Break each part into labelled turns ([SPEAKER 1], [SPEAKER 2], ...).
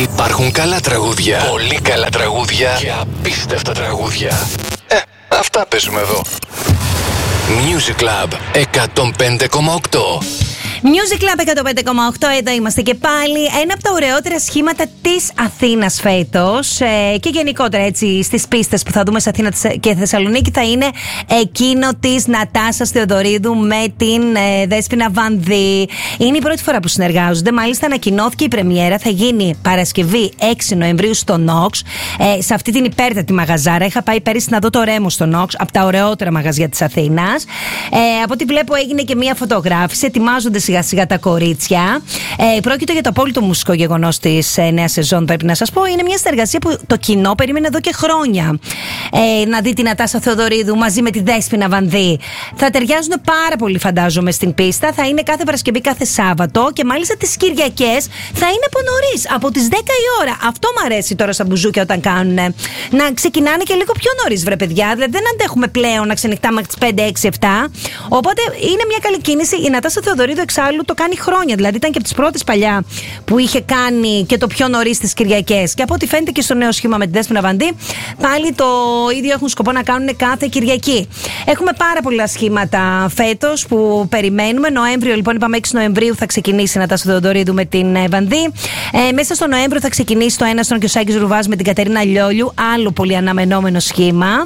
[SPEAKER 1] Υπάρχουν καλά τραγούδια, πολύ καλά τραγούδια και απίστευτα τραγούδια. Αυτά παίζουμε εδώ. Music Club 105,8.
[SPEAKER 2] Music Club 105,8, εδώ είμαστε και πάλι. Ένα από τα ωραιότερα σχήματα της Αθήνας φέτος και γενικότερα έτσι στις πίστες που θα δούμε σε Αθήνα και Θεσσαλονίκη θα είναι εκείνο της Νατάσας Θεοδωρίδου με την Δέσποινα Βανδύ. Είναι η πρώτη φορά που συνεργάζονται. Μάλιστα ανακοινώθηκε η πρεμιέρα, θα γίνει Παρασκευή 6 Νοεμβρίου στο Νόξ, σε αυτή την υπέρτατη μαγαζάρα. Είχα πάει πέρυσι να δω το Ρέμο στο Νόξ, από τα ωραιότερα μαγαζιά της Αθήνας. Από ό,τι βλέπω έγινε και μία φωτογράφηση, ετοιμάζονται σιγά σιγά τα κορίτσια. Πρόκειται για το απόλυτο μουσικό γεγονός της νέας σεζόν, πρέπει να σας πω. Είναι μια συνεργασία που το κοινό περίμενε εδώ και χρόνια. Να δει την Νατάσα Θεοδωρίδου μαζί με τη Δέσποινα Βανδύ. Θα ταιριάζουν πάρα πολύ, φαντάζομαι, στην πίστα. Θα είναι κάθε Παρασκευή, κάθε Σάββατο και μάλιστα τις Κυριακές θα είναι από νωρίς, από τις 10 η ώρα. Αυτό μου αρέσει τώρα στα μπουζούκια όταν κάνουν. Να ξεκινάνε και λίγο πιο νωρίς, βρε παιδιά. Δηλαδή δεν αντέχουμε πλέον να ξενυχτάμε τις 5, 6, 7. Οπότε είναι μια καλή κίνηση. Η Νατάσα Θεοδωρίδου εξάλλου το κάνει χρόνια. Δηλαδή ήταν και από τις πρώτες παλιά που είχε κάνει και το πιο νωρίς τις Κυριακές. Και από ό,τι φαίνεται και στο νέο σχήμα με τη Δέσποινα Βανδύ, πάλι το ίδιο έχουν σκοπό να κάνουν κάθε Κυριακή. Έχουμε πάρα πολλά σχήματα φέτος που περιμένουμε. Νοέμβριο, λοιπόν, είπαμε 6 Νοεμβρίου θα ξεκινήσει η Νατάσα Θεοδωρίδου με την Βανδύ. Μέσα στο Νοέμβριο θα ξεκινήσει το Έναστον και ο Σάκης Ρουβάς με την Κατερίνα Λιόλιου. Άλλο πολύ αναμενόμενο σχήμα.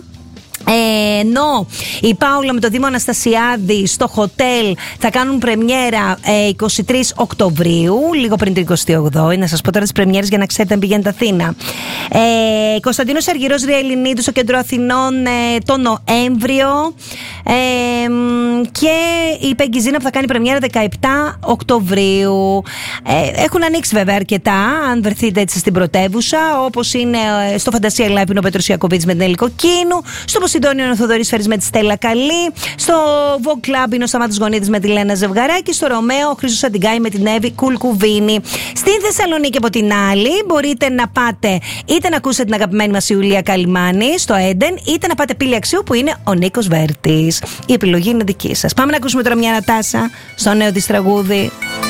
[SPEAKER 2] Ενώ η Πάολα με το Δήμο Αναστασιάδη στο Χοτέλ θα κάνουν πρεμιέρα 23 Οκτωβρίου, λίγο πριν την 28η. Να σας πω τώρα τις πρεμιέρες για να ξέρετε αν πηγαίνετε Αθήνα. Κωνσταντίνος Αργυρός Ρία Ελληνίδου στο Κέντρο Αθηνών το Νοέμβριο. Και η Πεγκιζίνα που θα κάνει πρεμιέρα 17 Οκτωβρίου. Έχουν ανοίξει βέβαια αρκετά, αν βρεθείτε έτσι στην πρωτεύουσα, όπως είναι στο Φαντασία Live είναι ο Πέτρος Ιακωβίτης με την Έλλη Κοκκίνου, στο Ποσειδόνιο είναι ο Θοδωρής Φέρης με τη Στέλλα Καλή, στο Vogue Club είναι ο Σταμάτης Γονίδης με τη Λένα Ζευγαράκη, στο Ρωμαίο ο Χρήστος Αντιγκάη με την Εύη Κουλκουβίνη. Στην Θεσσαλονίκη από την άλλη μπορείτε να πάτε είτε να ακούσετε την αγαπημένη μας Ιουλία Καλιμάνη στο Έντεν, είτε να πάτε Πύλη Αξίου που είναι ο Νίκος Βέρτης. Η επιλογή είναι δική σας. Πάμε να ακούσουμε τώρα μια Νατάσα στο νέο της τραγούδι.